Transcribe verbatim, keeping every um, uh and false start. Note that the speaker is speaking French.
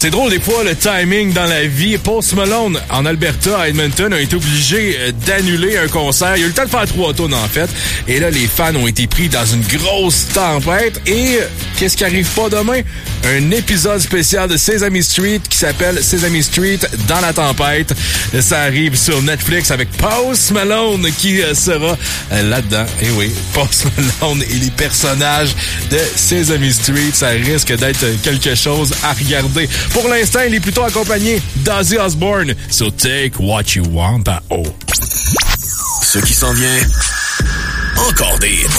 C'est drôle, des fois, le timing dans la vie. Post Malone, en Alberta, à Edmonton, a été obligé d'annuler un concert. Il a eu le temps de faire trois tonnes, en fait. Et là, les fans ont été pris dans une grosse tempête. Et qu'est-ce qui arrive pas demain? Un épisode spécial de Sesame Street qui s'appelle Sesame Street dans la tempête. Ça arrive sur Netflix avec Post Malone qui sera là-dedans. Et oui, Post Malone et les personnages de Sesame Street. Ça risque d'être quelque chose à regarder. Pour l'instant, il est plutôt accompagné d'Ozzy Osbourne sur Take What You Want à O. Ce qui s'en vient, encore des